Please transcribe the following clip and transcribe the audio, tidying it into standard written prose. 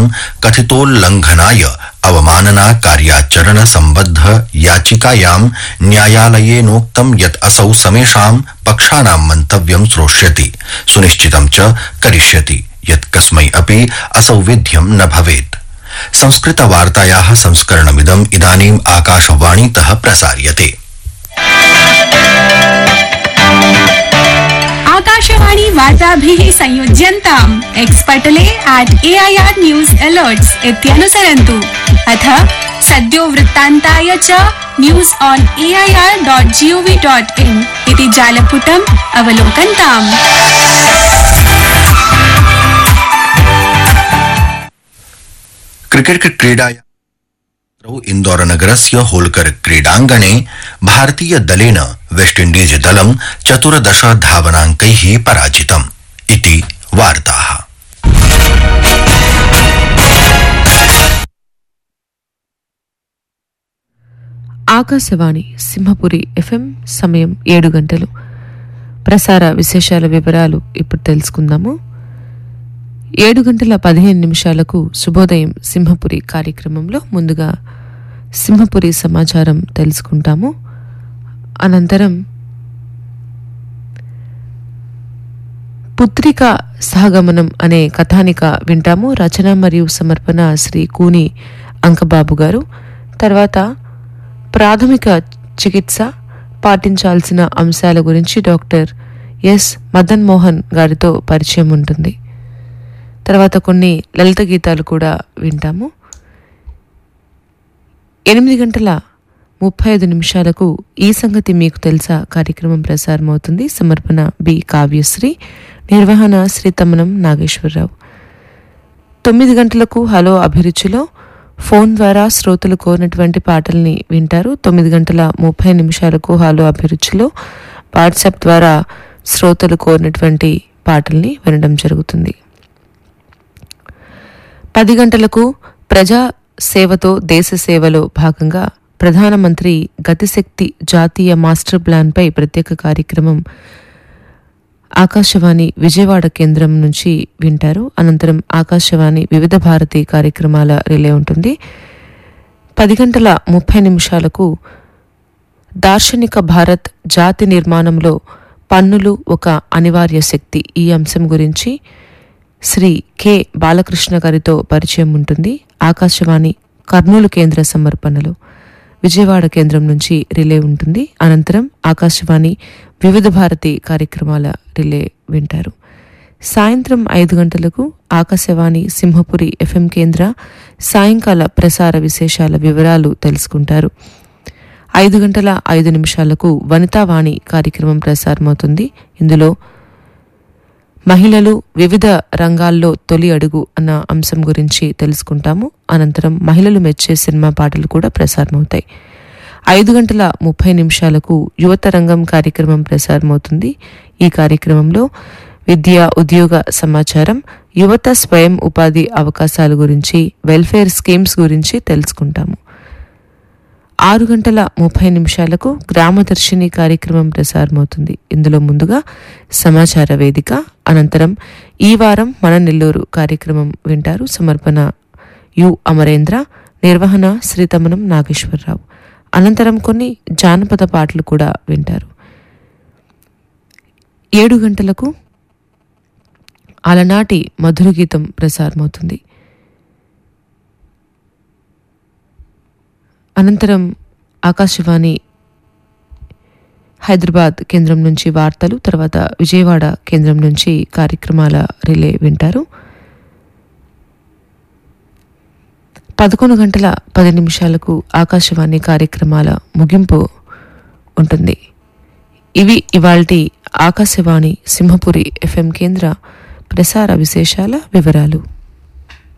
कथितोल्लंघनाय अवमानना कार्याचरण संबद्ध याचिकायां न्यायालयेनोक्तं यत् असौ समेषां पक्षानां मन्तव्यं श्रोष्यति सुनिश्चितं च करिष्यति यत् कस्मै अपि असौ विध्यं न भवेत्। संस्कृतवार्तायाः संस्करणमिदम् इदानीम् आकाशवाणीतः प्रसार्यते। आकाशवाणी वार्ताभिः संयोज्यन्ताम् एक्स्पटले @AIR न्यूस् अलर्ट्स् इत्यनुसरन्तु अथ सद्यो वृत्तान्ताय च न्यूस् ऑन AIR.gov.in इति जालपुटम् अवलोकन्ताम्। क्रिकेट क्रीडायां इंदौर नगरस्य होलकर क्रीडाङ्गणे भारतीय दलेन वेस्टइंडीज दलं 14 धावनाङ्कैः पराजितम् इति वार्ताः। ఆకాశవాణి సింహపురి FM సమయం 7 గంటలు. ప్రసార విశేషాల వివరాలు ఇప్పుడు తెలుసుకుందాము. 7:15 శుభోదయం సింహపురి కార్యక్రమంలో ముందుగా సింహపురి సమాచారం తెలుసుకుంటాము. అనంతరం పుత్రిక సహగమనం అనే కథానిక వింటాము. రచన మరియు సమర్పణ శ్రీ కూని అంకబాబు గారు. తర్వాత ప్రాథమిక చికిత్స పాటించాల్సిన అంశాల గురించి డాక్టర్ ఎస్ మదన్ మోహన్ గారితో పరిచయం ఉంటుంది. తర్వాత కొన్ని లలిత గీతాలు కూడా వింటాము. 8:35 ఈ సంగతి మీకు తెలుసా కార్యక్రమం ప్రసారమవుతుంది. సమర్పణ బి కావ్యశ్రీ, నిర్వహణ శ్రీతమనం నాగేశ్వరరావు. 9 గంటలకు హలో అభిరుచిలో ఫోన్ ద్వారా శ్రోతలు కోరినటువంటి పాటల్ని వింటారు. 9:30 హలో అభిరుచిలో వాట్సాప్ ద్వారా శ్రోతలు కోరినటువంటి పాటల్ని వినడం జరుగుతుంది. 10 గంటలకు ప్రజా సేవతో దేశ సేవలో భాగంగా ప్రధానమంత్రి గతిశక్తి జాతీయ మాస్టర్ ప్లాన్పై ప్రత్యేక కార్యక్రమం ఆకాశవాణి విజయవాడ కేంద్రం నుంచి వింటారు. అనంతరం ఆకాశవాణి వివిధ భారతి కార్యక్రమాల రిలే ఉంటుంది. 10:30 దార్శనిక భారత్ జాతి నిర్మాణంలో పన్నులు ఒక అనివార్య శక్తి ఈ అంశం గురించి శ్రీ కె బాలకృష్ణ గారితో పరిచయం ఉంటుంది. ఆకాశవాణి కర్నూలు కేంద్ర సమర్పణలో విజయవాడ కేంద్రం నుంచి రిలే ఉంటుంది. అనంతరం ఆకాశవాణి వివిధ భారతి కార్యక్రమాల రిలే వింటారు. సాయంత్రం 5 గంటలకు ఆకాశవాణి సింహపురి FM కేంద్ర సాయంకాల ప్రసార విశేషాల వివరాలు తెలుసుకుంటారు. 5:05 వనితావాణి కార్యక్రమం ప్రసారమవుతుంది. ఇందులో మహిళలు వివిధ రంగాల్లో తొలి అడుగు అన్న అంశం గురించి తెలుసుకుంటాము. అనంతరం మహిళలు మెచ్చే సినిమా పాటలు కూడా ప్రసారమవుతాయి. 5:30 యువత రంగం కార్యక్రమం ప్రసారమవుతుంది. ఈ కార్యక్రమంలో విద్య, ఉద్యోగ సమాచారం, యువత స్వయం ఉపాధి అవకాశాల గురించి, వెల్ఫేర్ స్కీమ్స్ గురించి తెలుసుకుంటాము. 6:30 గ్రామదర్శిని కార్యక్రమం ప్రసారమవుతుంది. ఇందులో ముందుగా సమాచార వేదిక, అనంతరం ఈ వారం మన నెల్లూరు కార్యక్రమం వింటారు. సమర్పణ యు అమరేంద్ర, నిర్వహణ శ్రీతమనం నాగేశ్వరరావు. అనంతరం కొన్ని జానపద పాటలు కూడా వింటారు. 7 గంటలకు అలనాటి మధుర గీతం ప్రసారమవుతుంది. అనంతరం ఆకాశవాణి హైదరాబాద్ కేంద్రం నుంచి వార్తలు, తర్వాత విజయవాడ కేంద్రం నుంచి కార్యక్రమాల రిలే వింటారు. 11:10 ఆకాశవాణి కార్యక్రమాల ముగింపు ఉంటుంది. ఇవి ఇవాల్టి ఆకాశవాణి సింహపురి FM కేంద్ర ప్రసార విశేషాల వివరాలు.